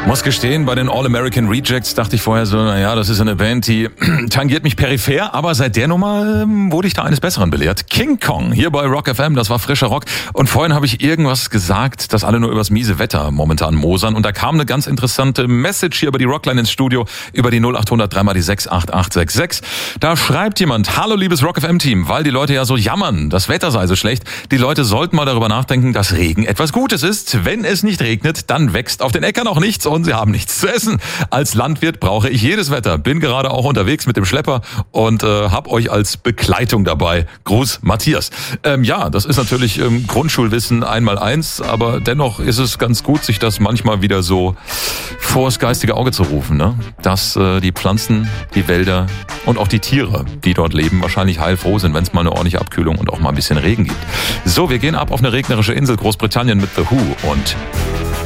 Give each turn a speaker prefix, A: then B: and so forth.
A: Muss gestehen, bei den All-American Rejects dachte ich vorher so, naja, das ist eine Band, die tangiert mich peripher, aber seit der Nummer wurde ich da eines Besseren belehrt. King Kong, hier bei Rock FM, das war frischer Rock. Und vorhin habe ich irgendwas gesagt, dass alle nur übers miese Wetter momentan mosern. Und da kam eine ganz interessante Message hier über die Rockline ins Studio, über die 0800 3 mal die 68866. Da schreibt jemand, hallo liebes Rock FM-Team, weil die Leute ja so jammern, das Wetter sei so schlecht. Die Leute sollten mal darüber nachdenken, dass Regen etwas Gutes ist. Wenn es nicht regnet, dann wächst auf den Äckern auch nichts und sie haben nichts zu essen. Als Landwirt brauche ich jedes Wetter. Bin gerade auch unterwegs mit dem Schlepper und hab euch als Begleitung dabei. Gruß, Matthias. Ja, das ist natürlich Grundschulwissen 1x1, aber dennoch ist es ganz gut, sich das manchmal wieder so vors geistige Auge zu rufen, ne? Dass die Pflanzen, die Wälder und auch die Tiere, die dort leben, wahrscheinlich heilfroh sind, wenn es mal eine ordentliche Abkühlung und auch mal ein bisschen Regen gibt. So, wir gehen ab auf eine regnerische Insel Großbritannien mit The Who und